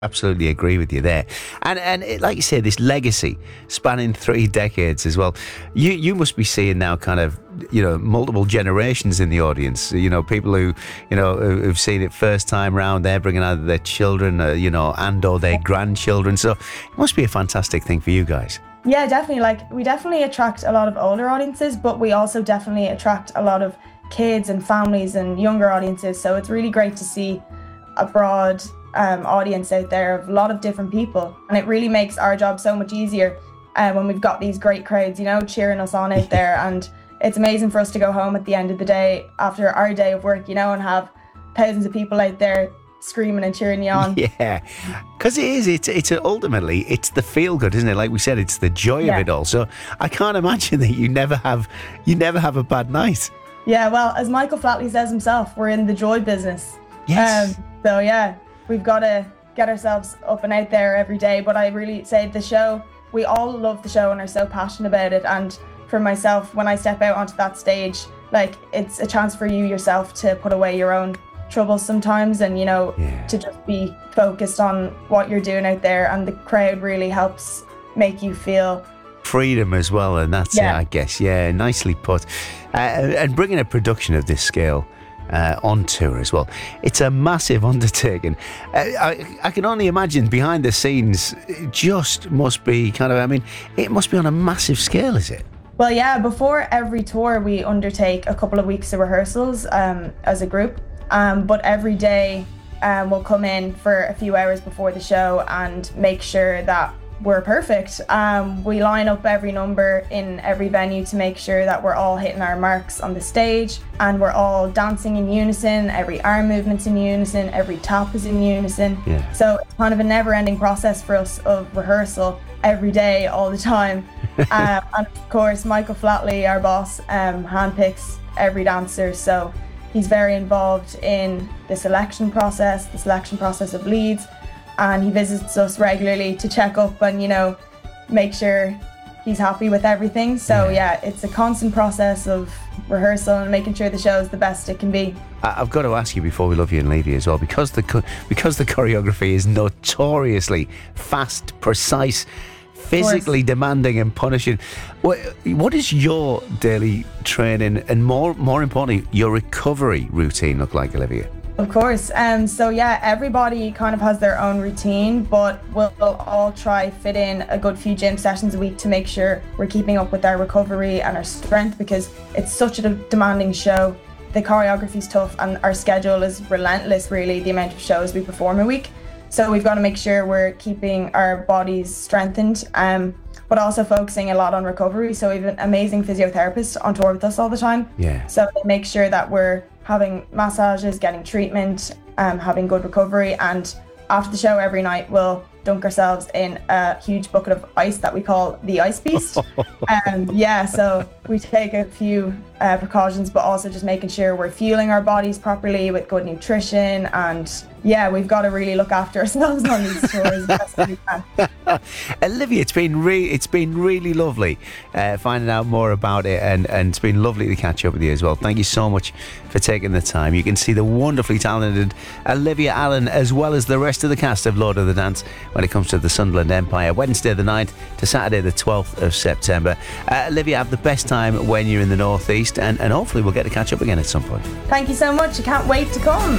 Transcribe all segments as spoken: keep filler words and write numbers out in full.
Absolutely agree with you there. And and it, like you say, this legacy spanning three decades as well. You you must be seeing now kind of, you know, multiple generations in the audience. You know, people who, you know, who've seen it first time round, they're bringing either their children, uh, you know, and or their grandchildren. So it must be a fantastic thing for you guys. Yeah, definitely. Like, we definitely attract a lot of older audiences, but we also definitely attract a lot of kids and families and younger audiences. So it's really great to see a broad um, audience out there of a lot of different people, and it really makes our job so much easier uh, when we've got these great crowds, you know, cheering us on out there. And it's amazing for us to go home at the end of the day after our day of work, you know, and have thousands of people out there screaming and cheering you on. Yeah, because it is, it's it's ultimately it's the feel good, isn't it? Like we said, it's the joy yeah. of it all. So I can't imagine that you never have you never have a bad night. Yeah, well, as Michael Flatley says himself, we're in the joy business. Yes. Um, so yeah, we've got to get ourselves up and out there every day. But I really say the show, we all love the show and are so passionate about it. And for myself, when I step out onto that stage, like, it's a chance for you yourself to put away your own troubles sometimes, and, you know, yeah. to just be focused on what you're doing out there. And the crowd really helps make you feel freedom as well, and that's yeah. it, I guess. Yeah, nicely put. Uh, and bringing a production of this scale uh, on tour as well, it's a massive undertaking. Uh, I, I can only imagine behind the scenes, it just must be kind of, I mean, it must be on a massive scale, is it? Well, yeah, before every tour we undertake a couple of weeks of rehearsals um, as a group, um, but every day um, we'll come in for a few hours before the show and make sure that we're perfect. Um, we line up every number in every venue to make sure that we're all hitting our marks on the stage, and we're all dancing in unison, every arm movement's in unison, every tap is in unison. Yeah. So it's kind of a never-ending process for us of rehearsal every day, all the time. um, and of course, Michael Flatley, our boss, um, handpicks every dancer. So he's very involved in the selection process, the selection process of leads, and he visits us regularly to check up and, you know, make sure he's happy with everything. So yeah, yeah it's a constant process of rehearsal and making sure the show is the best it can be. I've got to ask you before we love you and leave you as well, because the because the choreography is notoriously fast, precise, physically demanding and punishing. What, what is your daily training and, more more importantly, your recovery routine look like, Olivia? Of course. Um, so yeah, everybody kind of has their own routine, but we'll all try fit in a good few gym sessions a week to make sure we're keeping up with our recovery and our strength, because it's such a demanding show. The choreography is tough and our schedule is relentless, really, the amount of shows we perform a week. So we've got to make sure we're keeping our bodies strengthened, um, but also focusing a lot on recovery. So we have an amazing physiotherapist on tour with us all the time. Yeah. So they make sure that we're having massages, getting treatment, um, having good recovery, and after the show every night we'll dunk ourselves in a huge bucket of ice that we call the Ice Beast. um, yeah, so we take a few uh, precautions, but also just making sure we're fueling our bodies properly with good nutrition, and yeah, we've got to really look after ourselves on these tours as best as we can. Olivia, it's been re- it's been really lovely uh, finding out more about it, and, and it's been lovely to catch up with you as well. Thank you so much for taking the time. You can see the wonderfully talented Olivia Allen as well as the rest of the cast of Lord of the Dance when it comes to the Sunderland Empire, Wednesday the ninth to Saturday the twelfth of September. Uh, Olivia, have the best time when you're in the Northeast, and, and hopefully we'll get to catch up again at some point. Thank you so much. I can't wait to come.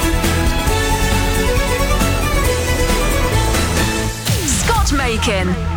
Scott Makin.